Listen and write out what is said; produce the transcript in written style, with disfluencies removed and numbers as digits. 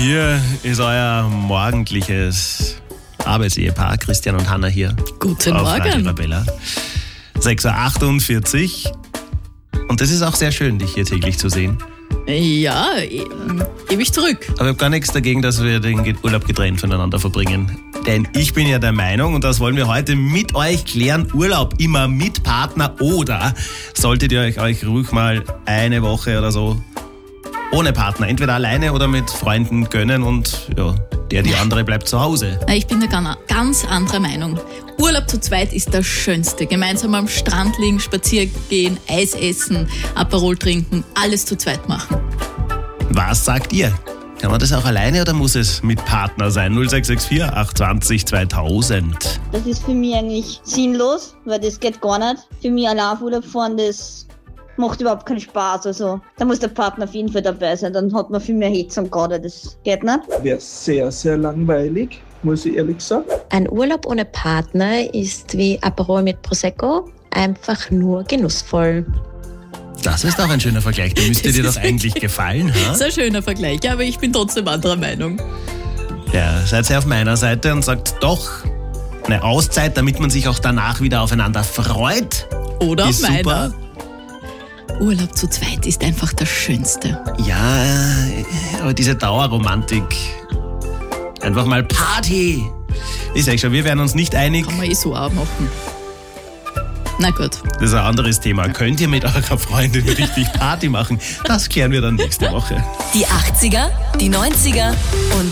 Hier ist euer morgendliches Arbeitsehepaar, Christian und Hanna hier. Guten auf Morgen. Radio Arabella. 6.48 Uhr. Und das ist auch sehr schön, dich hier täglich zu sehen. Ja, gebe ich zurück. Aber ich habe gar nichts dagegen, dass wir den Urlaub getrennt voneinander verbringen. Denn ich bin ja der Meinung, und das wollen wir heute mit euch klären, Urlaub immer mit Partner oder solltet ihr euch ruhig mal eine Woche oder so ohne Partner, entweder alleine oder mit Freunden gönnen und ja, die andere bleibt zu Hause. Ich bin da ganz anderer Meinung. Urlaub zu zweit ist das Schönste. Gemeinsam am Strand liegen, spazieren gehen, Eis essen, Aperol trinken, alles zu zweit machen. Was sagt ihr? Kann man das auch alleine oder muss es mit Partner sein? 0664 820 2000. Das ist für mich eigentlich sinnlos, weil das geht gar nicht. Für mich allein auf Urlaub fahren, das macht überhaupt keinen Spaß. Also, da muss der Partner auf jeden Fall dabei sein, dann hat man viel mehr Hitze und gerade, das geht nicht. Wäre sehr, sehr langweilig, muss ich ehrlich sagen. Ein Urlaub ohne Partner ist wie Aperol mit Prosecco, einfach nur genussvoll. Das ist auch ein schöner Vergleich. Da müsste dir das eigentlich gefallen. Das ist ein schöner Vergleich, aber ich bin trotzdem anderer Meinung. Ja, seid ihr auf meiner Seite und sagt doch, eine Auszeit, damit man sich auch danach wieder aufeinander freut. Oder auf ist meiner. super. Urlaub zu zweit ist einfach das Schönste. Ja, aber diese Dauerromantik. Einfach mal Party. Ich sag schon, wir werden uns nicht einig. Kann man so auch machen. Na gut. Das ist ein anderes Thema. Könnt ihr mit eurer Freundin richtig Party machen? Das klären wir dann nächste Woche. Die 80er, die 90er und